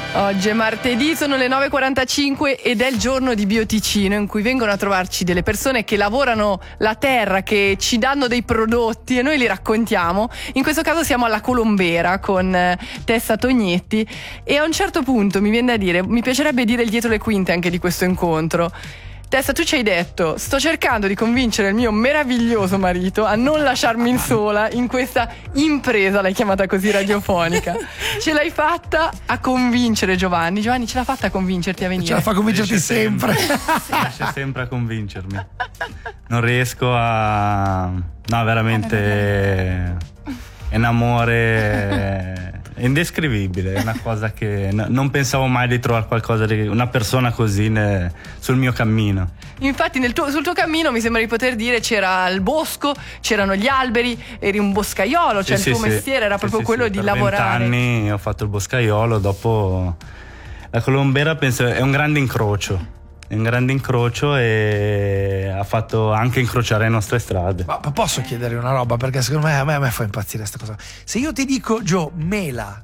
Oggi è martedì, sono le 9.45 ed è il giorno di Bioticino, in cui vengono a trovarci delle persone che lavorano la terra, che ci danno dei prodotti e noi li raccontiamo. In questo caso siamo alla Colombera con Tessa Tognetti e a un certo punto mi viene da dire, mi piacerebbe dire il dietro le quinte anche di questo incontro. Tessa, tu ci hai detto: sto cercando di convincere il mio meraviglioso marito a non lasciarmi sola in questa impresa, l'hai chiamata così, radiofonica. Ce l'hai fatta a convincere Giovanni. Giovanni, ce l'ha fatta a convincerti a venire? Ce la fa convincerti Riesce sempre. Riesce sempre a convincermi. Non riesco a... No, veramente è un amore indescrivibile, è una cosa che non pensavo mai di trovare qualcosa di una persona così sul mio cammino. Infatti sul tuo cammino mi sembra di poter dire c'era il bosco, c'erano gli alberi, eri un boscaiolo, cioè il tuo mestiere era proprio quello di lavorare. Per 20 anni ho fatto il boscaiolo, dopo la Colombera penso è un grande incrocio. È un grande incrocio e ha fatto anche incrociare le nostre strade. Ma posso chiedere una roba? Perché secondo me a me fa impazzire questa cosa. Se io ti dico, Gio, mela.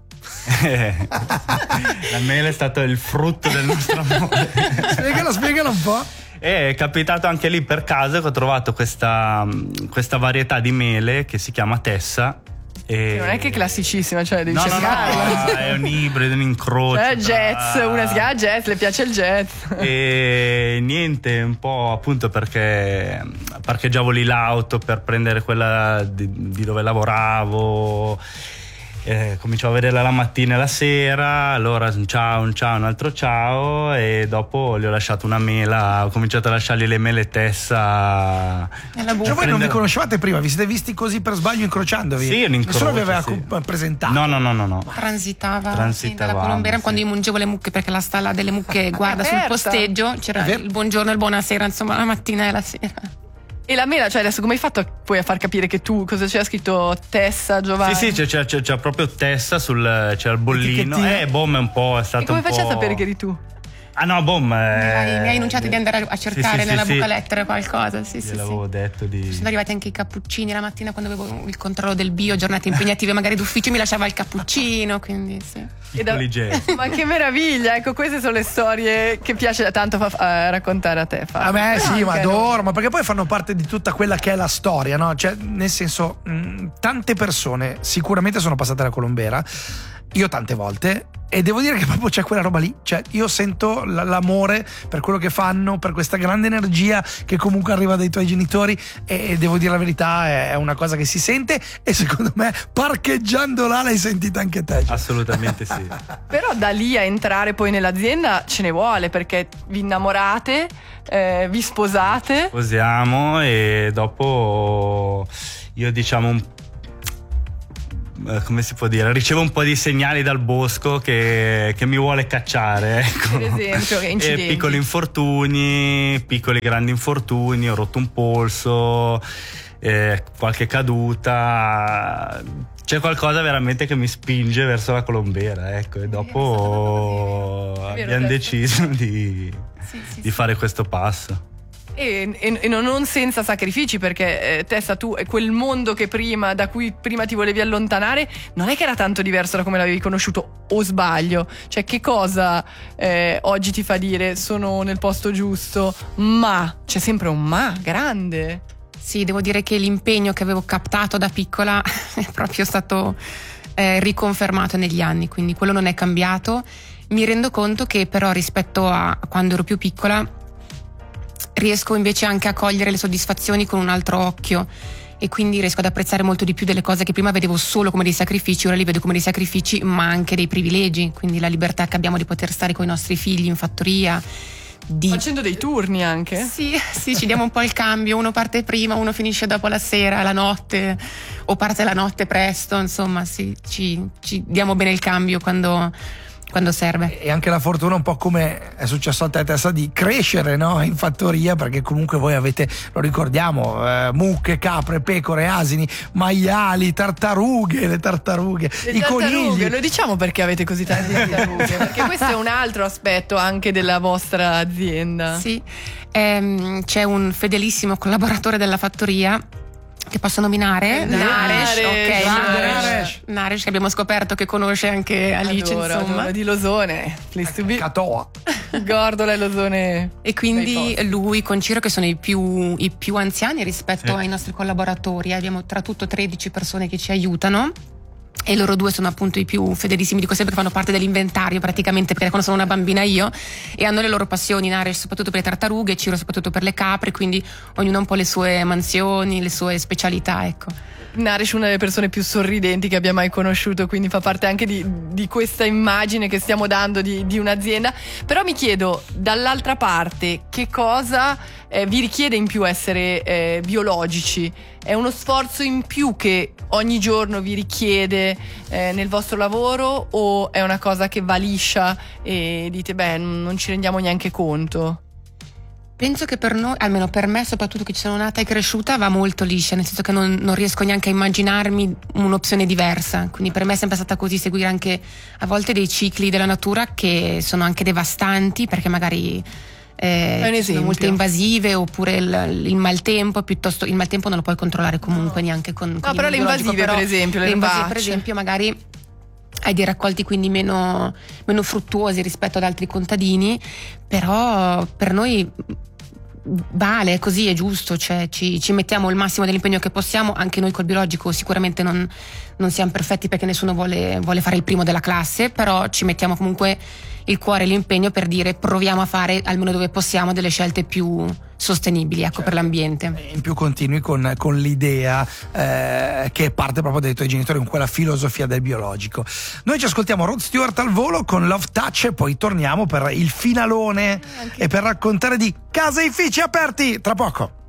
La mela è stato il frutto del nostro amore. Spiegalo un po'. È capitato anche lì per caso che ho trovato questa varietà di mele che si chiama Tessa. Che non è che è classicissima, cioè devi cercarla. No, è un ibrido, un incrocio. Cioè jazz, una si chiama jazz, le piace il jazz. E niente, un po' appunto perché parcheggiavo lì l'auto per prendere quella di dove lavoravo. Cominciavo a vederla la mattina e la sera, allora un ciao, un altro ciao, e dopo gli ho lasciato una mela, ho cominciato a lasciargli le mele Tessa. Cioè voi non vi conoscevate prima, vi siete visti così per sbaglio incrociandovi? Sì, un incrocio. Nessuno vi aveva presentato? No. Transitava dalla Colombera, quando io mungevo le mucche, perché la stalla delle mucche guarda sul posteggio, c'era il buongiorno e il buonasera, insomma, la mattina e la sera. E la mela, cioè adesso come hai fatto poi a far capire che tu, cosa c'era scritto Tessa, Giovanni? Sì, c'è proprio Tessa c'era il bollino. Bom è un po', è stato e come un po'. faccio a sapere che eri tu? Ah no, Bom. Mi hai annunciato di andare a cercare nella buca lettera qualcosa. Sì. L'avevo detto di. Sono arrivati anche i cappuccini la mattina quando avevo il controllo del bio, giornate impegnative magari d'ufficio, mi lasciava il cappuccino, quindi sì. Ma che meraviglia, ecco, queste sono le storie che piace tanto raccontare a te. A me sì, ma adoro, ma perché poi fanno parte di tutta quella che è la storia, no? Cioè, nel senso, tante persone sicuramente sono passate alla Colombera, io tante volte, e devo dire che proprio c'è quella roba lì, cioè io sento l'amore per quello che fanno, per questa grande energia che comunque arriva dai tuoi genitori, e devo dire la verità, è una cosa che si sente, e secondo me parcheggiando là l'hai sentita anche te. Assolutamente sì. Però da lì a entrare poi nell'azienda ce ne vuole, perché vi innamorate, vi sposate. Sposiamo e dopo io come si può dire, ricevo un po' di segnali dal bosco che mi vuole cacciare, ecco. Per esempio, che incidenti? Piccoli infortuni, piccoli grandi infortuni, ho rotto un polso, qualche caduta, c'è qualcosa veramente che mi spinge verso la Colombera, ecco, e dopo abbiamo deciso di fare questo passo. E non senza sacrifici, perché Tessa, tu è quel mondo da cui prima ti volevi allontanare, non è che era tanto diverso da come l'avevi conosciuto, o sbaglio? Cioè, che cosa oggi ti fa dire sono nel posto giusto? Ma c'è sempre un ma grande. Sì, devo dire che l'impegno che avevo captato da piccola è proprio stato riconfermato negli anni, quindi quello non è cambiato. Mi rendo conto che però rispetto a quando ero più piccola riesco invece anche a cogliere le soddisfazioni con un altro occhio, e quindi riesco ad apprezzare molto di più delle cose che prima vedevo solo come dei sacrifici, ora li vedo come dei sacrifici ma anche dei privilegi, quindi la libertà che abbiamo di poter stare con i nostri figli in fattoria, facendo dei turni anche. Sì, ci diamo un po' il cambio, uno parte prima, uno finisce dopo la sera, la notte, o parte la notte presto, insomma sì, ci diamo bene il cambio quando serve. E anche la fortuna, un po' come è successo a te, Tessa, di crescere, no? In fattoria, perché comunque voi avete, lo ricordiamo, mucche, capre, pecore, asini, maiali, le tartarughe, i conigli. Lo diciamo perché avete così tante tartarughe, perché questo è un altro aspetto anche della vostra azienda. Sì, c'è un fedelissimo collaboratore della fattoria che posso nominare? Naresh, che abbiamo scoperto che conosce anche Alice, insomma. Di Losone, please to be. Catoa. Gordola e Losone. E quindi lui con Ciro, che sono i più anziani rispetto ai nostri collaboratori. Abbiamo tra tutto 13 persone che ci aiutano. E loro due sono appunto i più fedelissimi, dico sempre che fanno parte dell'inventario praticamente, perché quando sono una bambina io, e hanno le loro passioni, Naresh soprattutto per le tartarughe, Ciro soprattutto per le capre, quindi ognuno ha un po' le sue mansioni, le sue specialità, ecco. Naresh è una delle persone più sorridenti che abbia mai conosciuto, quindi fa parte anche di questa immagine che stiamo dando di un'azienda. Però mi chiedo, dall'altra parte, che cosa vi richiede in più essere biologici? È uno sforzo in più che ogni giorno vi richiede nel vostro lavoro, o è una cosa che va liscia e dite non ci rendiamo neanche conto? Penso che per noi, almeno per me, soprattutto che ci sono nata e cresciuta, va molto liscia, nel senso che non riesco neanche a immaginarmi un'opzione diversa. Quindi per me è sempre stata così, seguire anche a volte dei cicli della natura che sono anche devastanti, perché magari sono molto invasive, oppure il maltempo, piuttosto il maltempo non lo puoi controllare comunque neanche con però le invasive, per esempio, le invasive, per esempio, magari hai dei raccolti quindi meno fruttuosi rispetto ad altri contadini, però per noi vale, così è giusto, cioè ci mettiamo il massimo dell'impegno che possiamo. Anche noi col biologico sicuramente non siamo perfetti, perché nessuno vuole fare il primo della classe, però ci mettiamo comunque il cuore e l'impegno per dire proviamo a fare, almeno dove possiamo, delle scelte più sostenibili, ecco, per l'ambiente. In più continui con l'idea che parte proprio dai tuoi genitori, con quella filosofia del biologico. Noi ci ascoltiamo Rod Stewart al volo con Love Touch, e poi torniamo per il finalone e per raccontare di Caseifici Aperti tra poco.